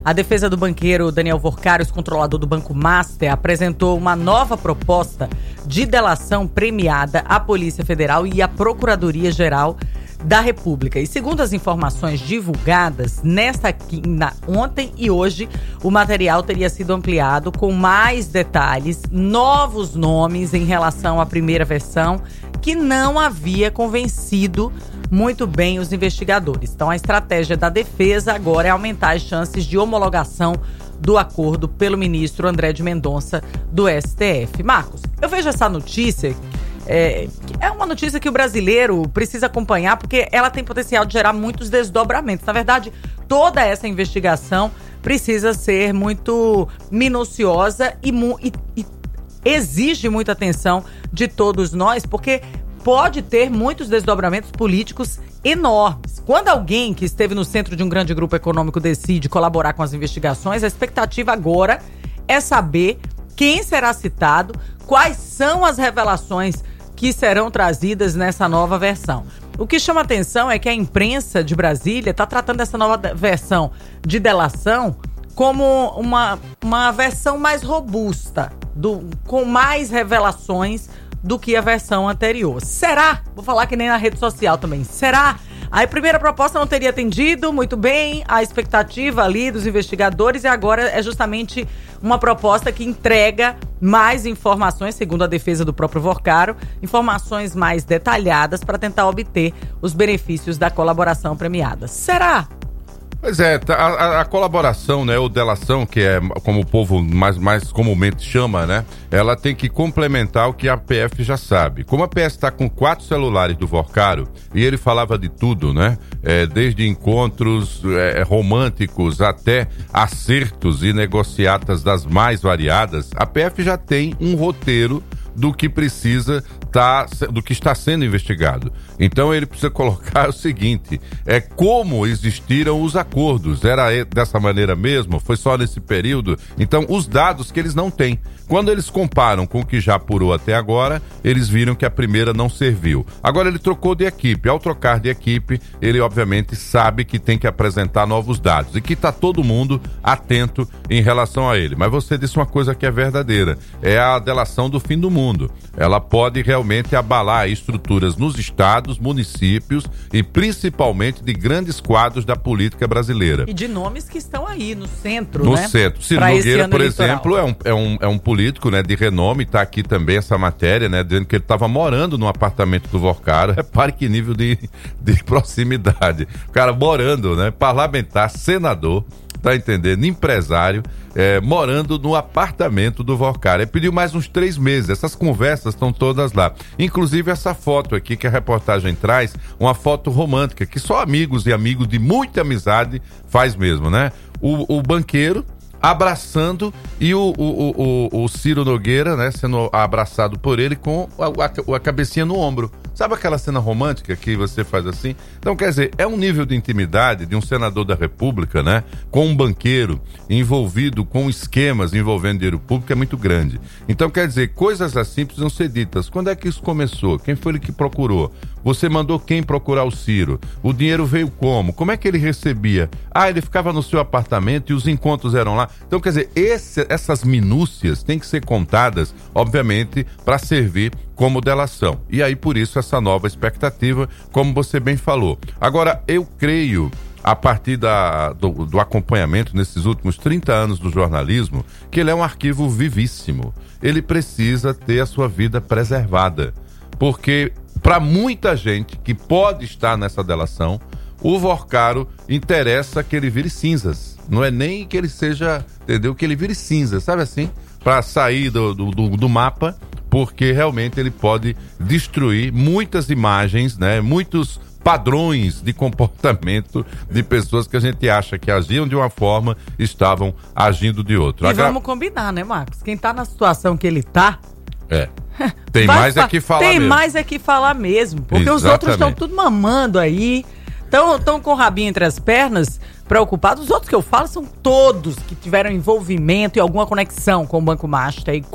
A defesa do banqueiro Daniel Workários, controlador do Banco Master, apresentou uma nova proposta de delação premiada à Polícia Federal e à Procuradoria-Geral da República. E segundo as informações divulgadas ontem e hoje, o material teria sido ampliado com mais detalhes, novos nomes em relação à primeira versão, que não havia convencido muito bem os investigadores. Então, a estratégia da defesa agora é aumentar as chances de homologação do acordo pelo ministro André de Mendonça do STF. Marcos, eu vejo essa notícia, é uma notícia que o brasileiro precisa acompanhar porque ela tem potencial de gerar muitos desdobramentos. Na verdade, toda essa investigação precisa ser muito minuciosa e exige muita atenção de todos nós, porque pode ter muitos desdobramentos políticos enormes. Quando alguém que esteve no centro de um grande grupo econômico decide colaborar com as investigações, a expectativa agora é saber quem será citado, quais são as revelações que serão trazidas nessa nova versão. O que chama atenção é que a imprensa de Brasília está tratando essa nova versão de delação como uma versão mais robusta, com mais revelações do que a versão anterior. Será? Vou falar que nem na rede social também. Será? A primeira proposta não teria atendido muito bem a expectativa ali dos investigadores e agora é justamente uma proposta que entrega mais informações, segundo a defesa do próprio Workário, informações mais detalhadas para tentar obter os benefícios da colaboração premiada. Será? Pois é, a colaboração, né, ou delação, que é como o povo mais comumente chama, né, ela tem que complementar o que a PF já sabe. Como a PF está com 4 celulares do Workário, e ele falava de tudo, né, desde encontros românticos até acertos e negociatas das mais variadas, a PF já tem um roteiro do que do que está sendo investigado. Então ele precisa colocar o seguinte, como existiram os acordos, era dessa maneira mesmo, foi só nesse período, então os dados que eles não têm. Quando eles comparam com o que já apurou até agora, eles viram que a primeira não serviu. Agora ele trocou de equipe, ao trocar de equipe, ele obviamente sabe que tem que apresentar novos dados e que está todo mundo atento em relação a ele. Mas você disse uma coisa que é verdadeira, é a delação do fim do mundo. Ela pode realmente abalar estruturas nos estados, municípios e principalmente de grandes quadros da política brasileira. E de nomes que estão aí no centro, no né? No centro. Ciro Nogueira, por exemplo, é um político, né, de renome, está aqui também essa matéria, né, dizendo que ele estava morando no apartamento do Workário. Repare que nível de proximidade. O cara morando, né, parlamentar, senador, tá entendendo? Empresário, morando no apartamento do Workário. Ele pediu mais uns 3 meses. Essas conversas estão todas lá. Inclusive essa foto aqui que a reportagem traz, uma foto romântica, que só amigos e amigos de muita amizade faz mesmo, né? O banqueiro abraçando e o Ciro Nogueira, né, sendo abraçado por ele com a cabecinha no ombro. Sabe aquela cena romântica que você faz assim? Então, quer dizer, é um nível de intimidade de um senador da República, né, com um banqueiro envolvido com esquemas envolvendo dinheiro público é muito grande. Então, quer dizer, coisas assim precisam ser ditas. Quando é que isso começou? Quem foi ele que procurou? Você mandou quem procurar o Ciro? O dinheiro veio como? Como é que ele recebia? Ele ficava no seu apartamento e os encontros eram lá. Então, quer dizer, essas minúcias têm que ser contadas, obviamente, para servir como delação. E aí, por isso, essa nova expectativa, como você bem falou. Agora, eu creio, a partir do acompanhamento nesses últimos 30 anos do jornalismo, que ele é um arquivo vivíssimo. Ele precisa ter a sua vida preservada. Porque, para muita gente que pode estar nessa delação, o Workário interessa que ele vire cinzas. Não é nem que ele seja, entendeu? Que ele vire cinza, sabe assim? Para sair do mapa, porque realmente ele pode destruir muitas imagens, né? Muitos padrões de comportamento de pessoas que a gente acha que agiam de uma forma, estavam agindo de outra. E vamos combinar, né, Marcos? Quem tá na situação que ele tá... Tem mais que falar mesmo. Porque exatamente. Os outros estão tudo mamando aí, estão com o rabinho entre as pernas, preocupados. Os outros que eu falo são todos que tiveram envolvimento e alguma conexão com o Banco Master e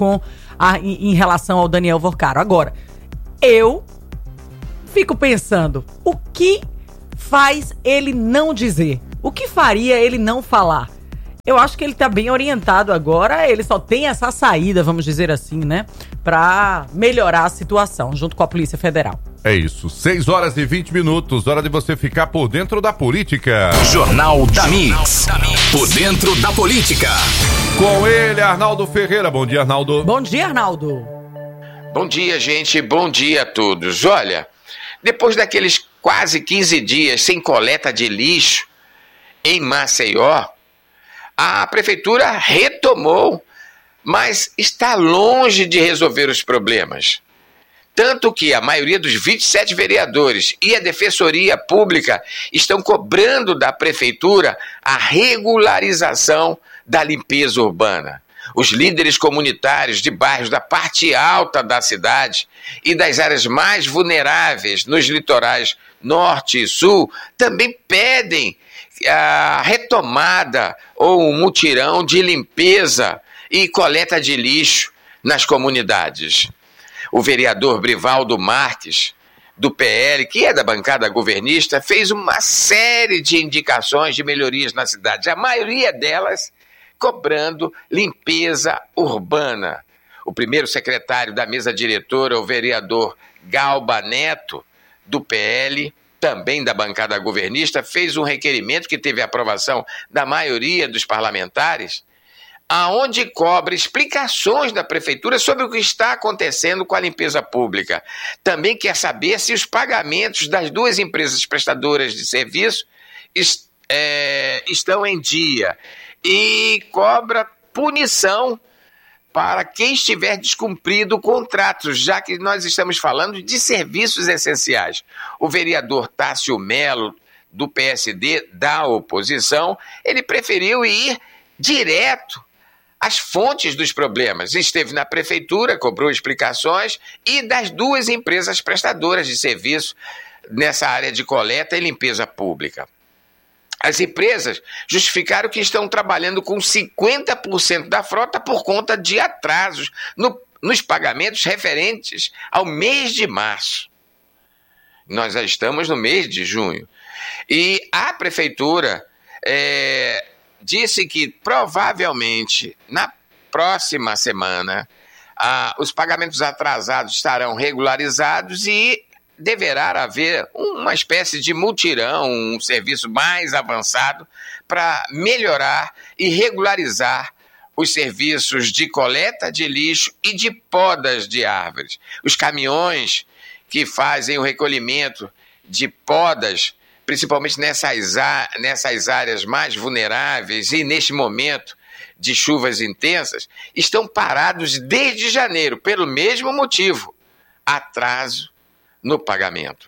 em relação ao Daniel Workário. Agora, eu fico pensando, o que faz ele não dizer? O que faria ele não falar? Eu acho que ele tá bem orientado agora, ele só tem essa saída, vamos dizer assim, né? Pra melhorar a situação, junto com a Polícia Federal. É isso, 6h20, hora de você ficar por dentro da política. Jornal da Mix, por dentro da política. Com ele, Arnaldo Ferreira. Bom dia, Arnaldo. Bom dia, Arnaldo. Bom dia, gente, bom dia a todos. Olha, depois daqueles quase 15 dias sem coleta de lixo em Maceió, a prefeitura retomou, mas está longe de resolver os problemas. Tanto que a maioria dos 27 vereadores e a Defensoria Pública estão cobrando da prefeitura a regularização da limpeza urbana. Os líderes comunitários de bairros da parte alta da cidade e das áreas mais vulneráveis nos litorais norte e sul também pedem a retomada ou um mutirão de limpeza e coleta de lixo nas comunidades. O vereador Brivaldo Marques, do PL, que é da bancada governista, fez uma série de indicações de melhorias na cidade, a maioria delas cobrando limpeza urbana. O primeiro secretário da mesa diretora, o vereador Galba Neto, do PL, também da bancada governista, fez um requerimento que teve a aprovação da maioria dos parlamentares, aonde cobra explicações da prefeitura sobre o que está acontecendo com a limpeza pública. Também quer saber se os pagamentos das duas empresas prestadoras de serviço estão em dia e cobra punição para quem estiver descumprindo contratos, já que nós estamos falando de serviços essenciais. O vereador Tássio Melo, do PSD, da oposição, ele preferiu ir direto às fontes dos problemas. Esteve na prefeitura, cobrou explicações, e das duas empresas prestadoras de serviço nessa área de coleta e limpeza pública. As empresas justificaram que estão trabalhando com 50% da frota por conta de atrasos nos pagamentos referentes ao mês de março. Nós já estamos no mês de junho. E a prefeitura disse que provavelmente na próxima semana os pagamentos atrasados estarão regularizados e deverá haver uma espécie de mutirão, um serviço mais avançado para melhorar e regularizar os serviços de coleta de lixo e de podas de árvores. Os caminhões que fazem o recolhimento de podas, principalmente nessas áreas mais vulneráveis e neste momento de chuvas intensas, estão parados desde janeiro, pelo mesmo motivo, atraso no pagamento.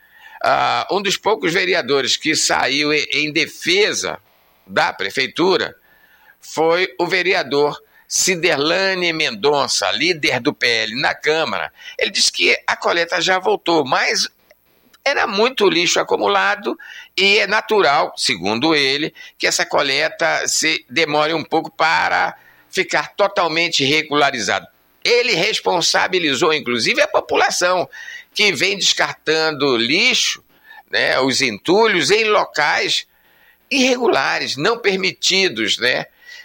Um dos poucos vereadores que saiu em defesa da prefeitura foi o vereador Ciderlane Mendonça, líder do PL na Câmara. Ele disse que a coleta já voltou, mas era muito lixo acumulado e é natural, segundo ele, que essa coleta se demore um pouco para ficar totalmente regularizado. Ele responsabilizou, inclusive, a população que vem descartando lixo, né, os entulhos, em locais irregulares, não permitidos, né,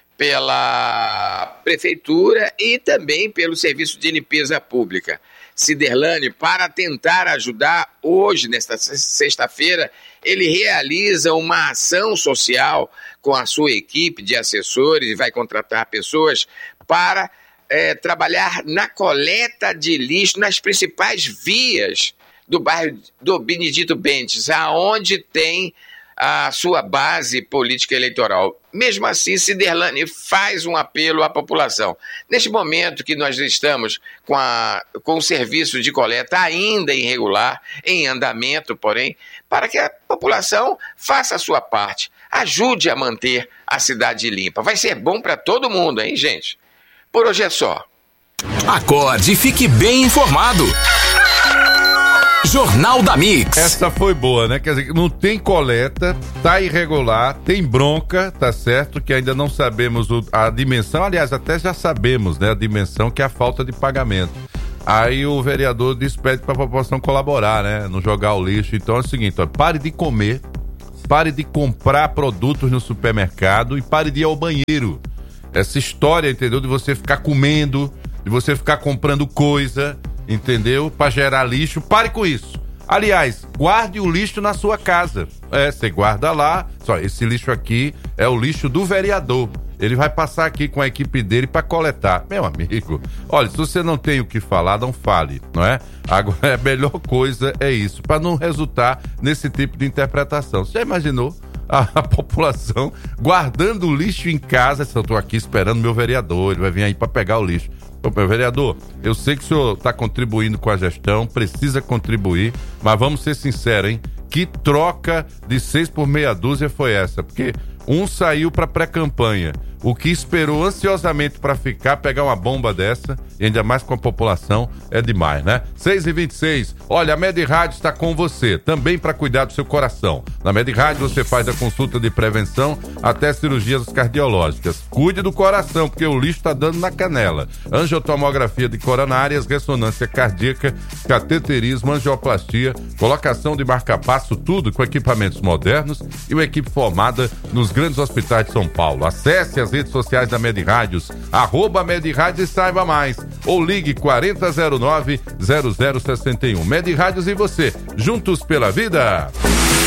pela prefeitura e também pelo Serviço de Limpeza Pública. Ciderlane, para tentar ajudar, hoje, nesta sexta-feira, ele realiza uma ação social com a sua equipe de assessores e vai contratar pessoas para trabalhar na coleta de lixo nas principais vias do bairro do Benedito Bentes, aonde tem a sua base política eleitoral. Mesmo assim, Ciderlane faz um apelo à população. Neste momento que nós estamos com o serviço de coleta ainda irregular, em andamento, porém, para que a população faça a sua parte, ajude a manter a cidade limpa. Vai ser bom para todo mundo, hein, gente? Por hoje é só. Acorde e fique bem informado. Jornal da Mix. Essa foi boa, né? Quer dizer, não tem coleta, tá irregular, tem bronca, tá certo? Que ainda não sabemos a dimensão, aliás, até já sabemos, né? A dimensão, que é a falta de pagamento. Aí o vereador pede pra população colaborar, né? Não jogar o lixo. Então é o seguinte, ó, pare de comer pare de comprar produtos no supermercado e pare de ir ao banheiro. Essa história, entendeu? De você ficar comendo, de você ficar comprando coisa, entendeu? Para gerar lixo, pare com isso. Aliás, guarde o lixo na sua casa. Você guarda lá. Só, esse lixo aqui é o lixo do vereador. Ele vai passar aqui com a equipe dele para coletar. Meu amigo, olha, se você não tem o que falar, não fale, não é? Agora, a melhor coisa é isso, para não resultar nesse tipo de interpretação. Você já imaginou a população guardando o lixo em casa? Eu estou aqui esperando meu vereador, ele vai vir aí para pegar o lixo. Meu vereador, eu sei que o senhor está contribuindo com a gestão, precisa contribuir, mas vamos ser sinceros, hein? Que troca de 6 por meia dúzia foi essa? Porque um saiu para pré-campanha, o que esperou ansiosamente para ficar, pegar uma bomba dessa, e ainda mais com a população, é demais, né? 6h26, olha, a MedRádio está com você, também para cuidar do seu coração. Na MedRádio você faz a consulta de prevenção até cirurgias cardiológicas. Cuide do coração, porque o lixo está dando na canela. Angiotomografia de coronárias, ressonância cardíaca, cateterismo, angioplastia, colocação de marca-passo, tudo com equipamentos modernos e uma equipe formada nos grandes hospitais de São Paulo. Acesse as redes sociais da MedRádios, @MedRádios e saiba mais. Ou ligue 4009-0061. MedRádios e você, juntos pela vida.